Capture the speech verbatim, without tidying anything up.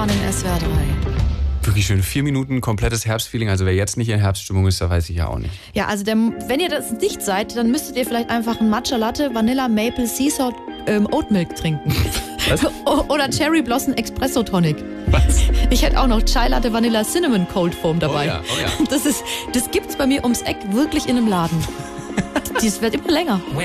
Orkan in S W R drei. Wirklich schön. Vier Minuten komplettes Herbstfeeling. Also wer jetzt nicht in Herbststimmung ist, da weiß ich ja auch nicht. Ja, also der, wenn ihr das nicht seid, dann müsstet ihr vielleicht einfach ein Matcha Latte, Vanilla Maple Sea Salt ähm, Oat Milk trinken. Was? Oder Cherry Blossom Espresso Tonic. Was? Ich hätte auch noch Chai Latte Vanilla Cinnamon Cold Foam dabei. Oh ja, oh ja. Das ist, das gibt's bei mir ums Eck wirklich in einem Laden. Das wird immer länger.